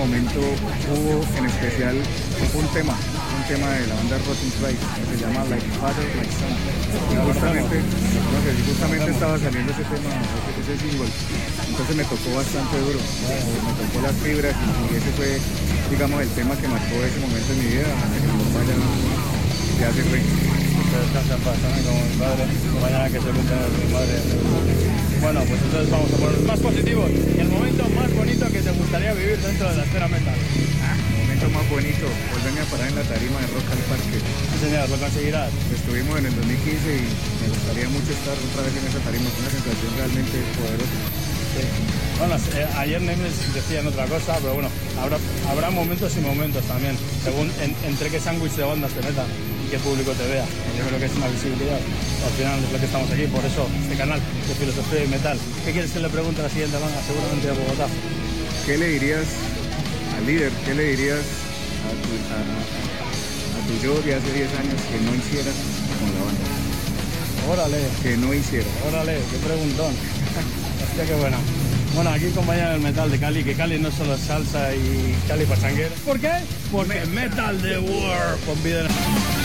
momento hubo en especial un tema de la banda Rotten Strike que se llama Like Father, Like Son. Y justamente estaba saliendo ese tema, ese single. Entonces me tocó bastante duro, me tocó las fibras y ese fue, digamos, el tema que marcó ese momento en mi vida, hasta que mi papá ya se fue. Descansa en paz también como mi padre, mañana que se cumpleaños de mi madre. Bueno, pues entonces vamos a poner más positivos. Y el momento más bonito que te gustaría vivir dentro de la escena metal. El momento más bonito, volverme a parar en la tarima de Rock al Parque. Sí, señor, lo conseguirás. Estuvimos en el 2015 y me gustaría mucho estar otra vez en esa tarima, es una sensación realmente poderosa. Sí. Bueno, ayer Nemes decían otra cosa, pero bueno, habrá momentos y momentos también, según entre qué sándwich de bandas te metan y qué público te vea. Yo creo que es una visibilidad. Al final es lo que estamos aquí, por eso este canal de filosofía y metal. ¿Qué quieres que le pregunte a la siguiente banda? Seguramente de Bogotá. ¿Qué le dirías al líder? ¿Qué le dirías a tu yo de hace 10 años que no hiciera con la banda? Órale. Que no hiciera. Órale, qué preguntón. Hostia, qué buena. Bueno, aquí compañía del metal de Cali, que Cali no solo es salsa y Cali pachanguero. ¿Por qué? Porque Metal the World con vida.